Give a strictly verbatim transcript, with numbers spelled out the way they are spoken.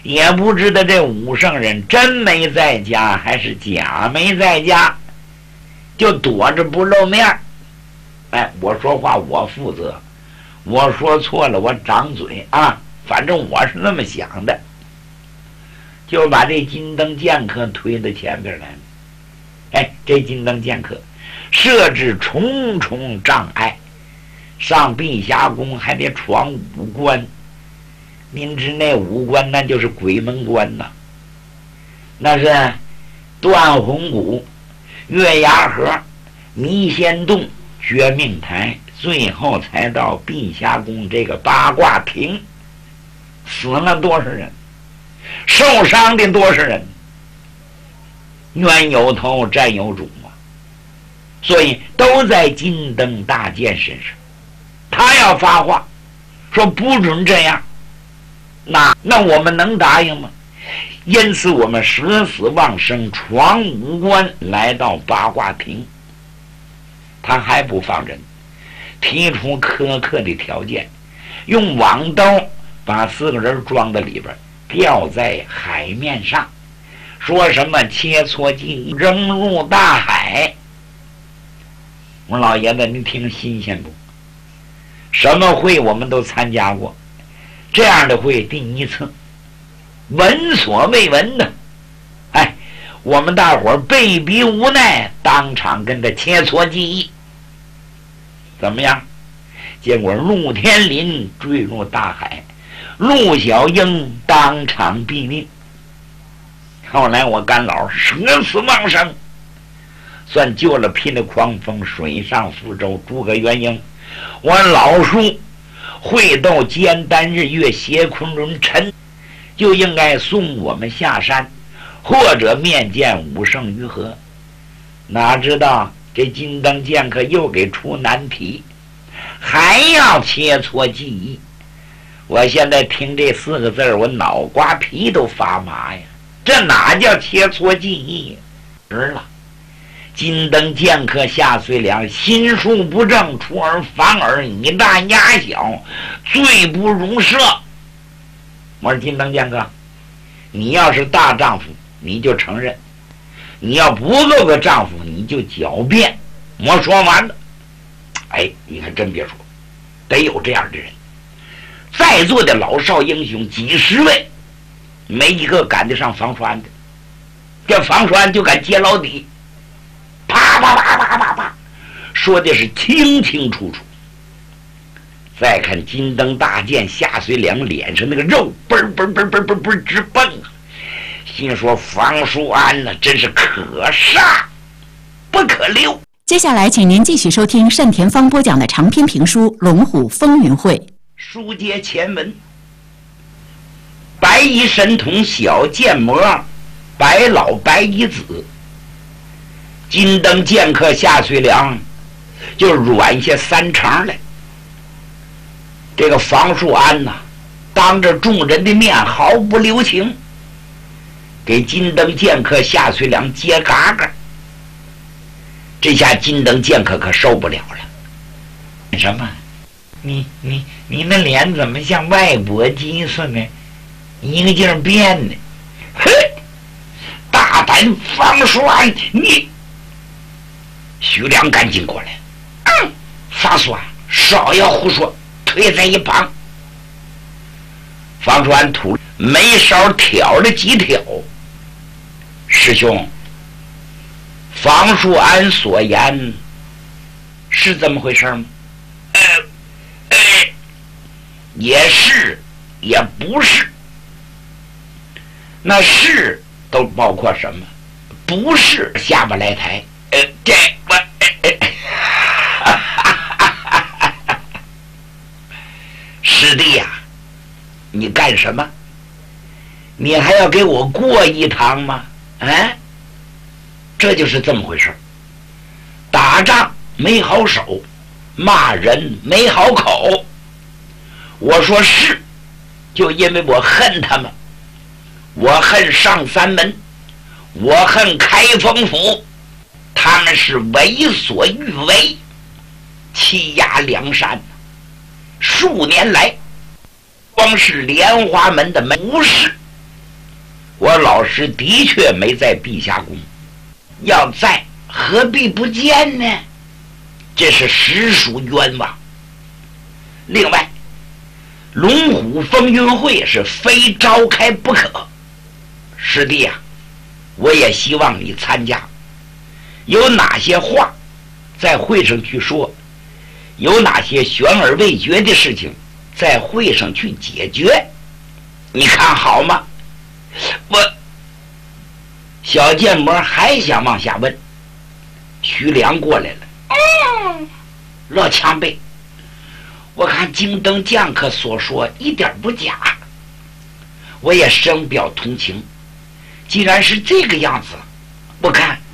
也不知道这武圣人真没在家还是假没在家，就躲着不露面。哎，我说话我负责，我说错了我张嘴啊，反正我是那么想的，就把这金灯剑客推到前边来了。哎，这金灯剑客设置重重障碍，上碧霞宫还得闯五关。您知那五关那就是鬼门关呐，那是断虹谷、月牙河、迷仙洞、绝命台，最后才到碧霞宫这个八卦亭。死了多少人，受伤的多少人，冤有头债有主嘛，所以都在金灯大剑身上。他要发话说不准这样，那那我们能答应吗？因此我们舍死忘生，闯五关来到八卦亭。他还不放人，提出苛刻的条件，用网兜把四个人装在里边，吊在海面上，说什么切磋技扔入大海。我说老爷子，你听新鲜不？什么会我们都参加过，这样的会第一次，闻所未闻的。哎，我们大伙儿被逼无奈，当场跟他切磋技艺。怎么样？结果陆天林坠入大海，陆小英当场毙命。后来我干老舍死忘生，算救了霹雳狂风水上福州诸葛元英。我老叔会斗兼担日月邪昆仑臣，就应该送我们下山，或者面见武圣于和。哪知道这金灯剑客又给出难题，还要切磋技艺。我现在听这四个字，我脑瓜皮都发麻呀！这哪叫切磋技艺？值了。金灯剑客夏遂良心术不正，出尔反尔，以大压小，罪不容赦。我说金灯剑客，你要是大丈夫你就承认，你要不够个丈夫你就狡辩。我说完了，哎，你还真别说，得有这样的人。在座的老少英雄几十位，没一个赶得上房栓的。这房栓就敢揭老底，啪啪啪啪啪啪，说的是清清楚楚。再看金灯大剑夏遂良脸上那个肉嘣嘣嘣嘣嘣嘣直蹦啊，心说房叔安呢、啊、真是可杀不可留。 接下来请您继续收听单田芳播讲的长篇评书《龙虎风云会》。 书接前文，白衣神童小剑魔，白老白衣子，金灯剑客夏遂良就软下三肠来。这个房叔安呐、啊，当着众人的面毫不留情，给金灯剑客夏遂良揭嘎嘎。这下金灯剑客可受不了了。什么？你你你那脸怎么像外婆鸡似的，一个劲儿变呢？嘿，大胆房叔安，你！徐良赶紧过来，嗯，房叔安少要胡说，推在一旁。房叔安吐眉梢挑了几挑，师兄，房叔安所言是这么回事吗？呃呃，也是也不是。那是都包括什么？不是下不来台。呃，这我呃呃师弟呀、啊，你干什么？你还要给我过一堂吗？啊，这就是这么回事。打仗没好手，骂人没好口。我说是，就因为我恨他们，我恨上三门，我恨开封府，他们是为所欲为，欺压梁山。数年来，光是莲花门的门武士我老师的确没在陛下宫，要在何必不见呢？这是实属冤枉。另外，龙虎风云会是非召开不可。师弟啊，我也希望你参加。有哪些话在会上去说，有哪些悬而未决的事情在会上去解决，你看好吗？我小建模还想往下问，徐良过来了。嗯，老前辈，我看京灯将客所说一点不假，我也深表同情。既然是这个样子，我看